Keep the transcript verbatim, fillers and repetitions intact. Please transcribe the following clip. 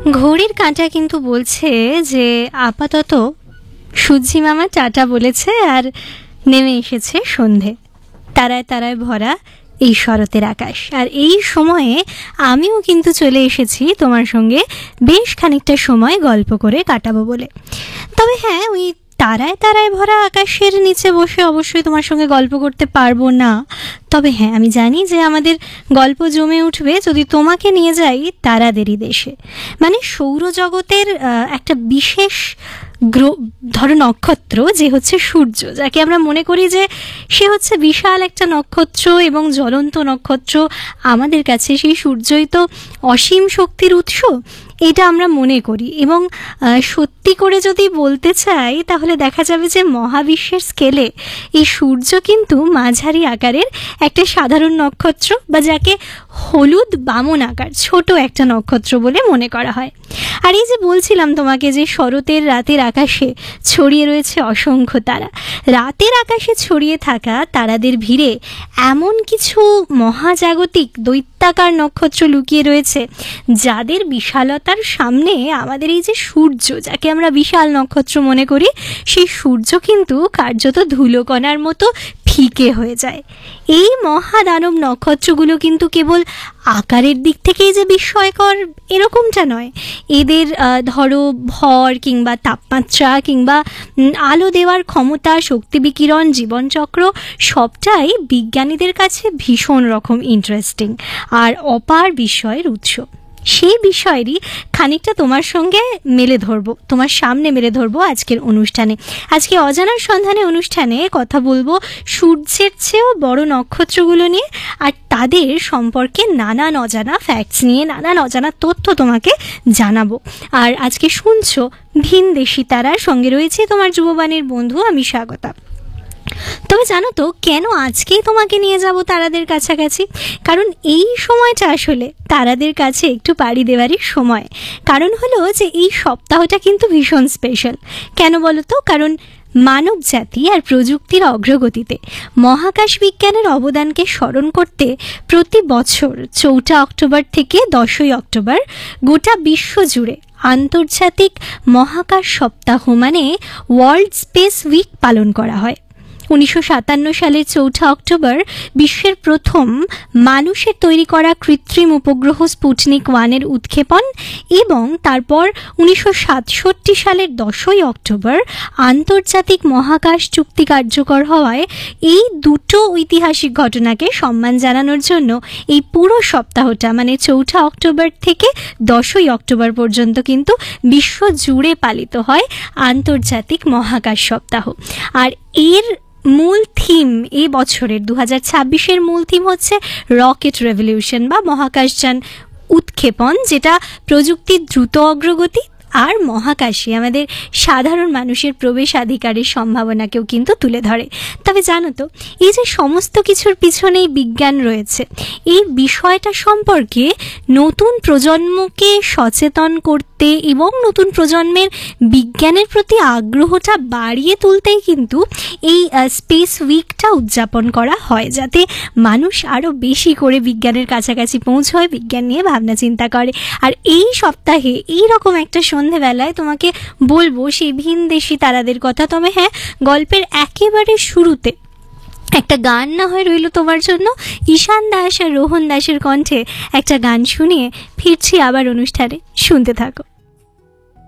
ঘড়ির কাঁটা কিন্তু বলছে যে আপাতত সূর্যি মামা টাটা বলেছে আর নেমে এসেছে সন্ধে। তারায় তারায় ভরা এই শরতের আকাশ, আর এই সময়ে আমিও কিন্তু চলে এসেছি তোমার সঙ্গে বেশ খানিকটা সময় গল্প করে কাটাবো বলে। তবে হ্যাঁ, ওই তারায় তারায় ভরা আকাশের নিচে বসে অবশ্যই তোমার সঙ্গে গল্প করতে পারবো না। তবে হ্যাঁ, আমি জানি যে আমাদের গল্প জমে উঠবে যদি তোমাকে নিয়ে যাই তারাদেরই দেশে, মানে সৌরজগতের একটা বিশেষ গ্রহ ধরো নক্ষত্র যে হচ্ছে সূর্য, যাকে আমরা মনে করি যে সে হচ্ছে বিশাল একটা নক্ষত্র এবং জ্বলন্ত নক্ষত্র। আমাদের কাছে সেই সূর্যই তো অসীম শক্তির উৎস, এটা আমরা মনে করি। এবং সত্যি করে যদি বলতে চাই তাহলে দেখা যাবে যে মহাবিশ্বের স্কেলে এই সূর্য কিন্তু মাঝারি আকারের একটা সাধারণ নক্ষত্র, বা যাকে হলুদ বামন আকার ছোট একটা নক্ষত্র বলে মনে করা হয়। আর এই যে বলছিলাম তোমাকে যে শরতের রাতের আকাশে ছড়িয়ে রয়েছে অসংখ্য তারা, রাতের আকাশে ছড়িয়ে থাকা তারাদের ভিড়ে এমন কিছু মহাজাগতিক দৈত্যাকার নক্ষত্র লুকিয়ে রয়েছে যাদের বিশালতার সামনে আমাদের এই যে সূর্য, যাকে আমরা বিশাল নক্ষত্র মনে করি, সেই সূর্য কিন্তু কার্যত ধুলোকণার মতো ফিকে হয়ে যায়। এই মহাদানব নক্ষত্রগুলো কিন্তু কেবল আকারের দিক থেকেই যে বিস্ময়কর এরকমটা নয়, এদের ধরো ভর কিংবা তাপমাত্রা কিংবা আলো দেওয়ার ক্ষমতা, শক্তি বিকিরণ, জীবনচক্র সবটাই বিজ্ঞানীদের কাছে ভীষণ রকম ইন্টারেস্টিং আর অপার বিস্ময়ের উৎস। সেই বিষয়েরই খানিকটা তোমার সঙ্গে মেলে ধরবো, তোমার সামনে মেলে ধরবো আজকের অনুষ্ঠানে। আজকে অজানার সন্ধানে অনুষ্ঠানে কথা বলবো সূর্যের চেয়েও বড় নক্ষত্রগুলো নিয়ে, আর তাদের সম্পর্কে নানান অজানা ফ্যাক্টস নিয়ে, নানান অজানা তথ্য তোমাকে জানাবো। আর আজকে শুনছো ভিনদেশী তারার সঙ্গে রয়েছে তোমার যুববাণীর বন্ধু আমি স্বাগতা। তবে জানো তো কেন আজকেই তোমাকে নিয়ে যাব তারাদের কাছাকাছি? কারণ এই সময়টা আসলে তারাদের কাছে একটু পাড়ি দেওয়ারই সময়। কারণ হলো যে এই সপ্তাহটা কিন্তু ভীষণ স্পেশাল। কেন বলো তো? কারণ মানব জাতি আর প্রযুক্তির অগ্রগতিতে মহাকাশ বিজ্ঞানের অবদানকে স্মরণ করতে প্রতি বছর চৌঠা অক্টোবর থেকে দশই অক্টোবর গোটা বিশ্ব জুড়ে আন্তর্জাতিক মহাকাশ সপ্তাহ মানে ওয়ার্ল্ড স্পেস উইক পালন করা হয়। উনিশশো সাতান্ন সালের চৌঠা অক্টোবর বিশ্বের প্রথম মানুষের তৈরি করা কৃত্রিম উপগ্রহ স্পুটনিক ওয়ানের উৎক্ষেপণ, এবং তারপর উনিশশো সাতষট্টি সালের দশই অক্টোবর আন্তর্জাতিক মহাকাশ চুক্তি কার্যকর হওয়ায় এই দুটো ঐতিহাসিক ঘটনাকে সম্মান জানানোর জন্য এই পুরো সপ্তাহটা মানে চৌঠা অক্টোবর থেকে দশই অক্টোবর পর্যন্ত কিন্তু বিশ্ব জুড়ে পালিত হয় আন্তর্জাতিক মহাকাশ সপ্তাহ। আর এর মূল থিম এই বছরের দু হাজার ছাব্বিশের মূল থিম হচ্ছে রকেট রেভলিউশন বা মহাকাশযান উৎক্ষেপণ, যেটা প্রযুক্তির দ্রুত অগ্রগতি আর মহাকাশে আমাদের সাধারণ মানুষের প্রবেশাধিকারের সম্ভাবনাকেও কিন্তু তুলে ধরে। তবে জানো তো, এই যে সমস্ত কিছুর পিছনেই বিজ্ঞান রয়েছে, এই বিষয়টা সম্পর্কে নতুন প্রজন্মকে সচেতন করতে এবং নতুন প্রজন্মের বিজ্ঞানের প্রতি আগ্রহটা বাড়িয়ে তুলতেই কিন্তু এই স্পেস উইকটা উদযাপন করা হয়, যাতে মানুষ আরও বেশি করে বিজ্ঞানের কাছাকাছি পৌঁছয়, বিজ্ঞান নিয়ে ভাবনা চিন্তা করে। আর এই সপ্তাহে এই রকম একটা সন্ধেবেলায় তোমাকে বলবো সেই ভিনদেশী তারাদের কথা। তবে হ্যাঁ, গল্পের একেবারে শুরুতে একটা গান না হয় রইল তোমার জন্য, ঈশান দাস আর রোহন দাসের কণ্ঠে একটা গান শুনিয়ে ফিরছি আবার অনুষ্ঠানে। শুনতে থাকো।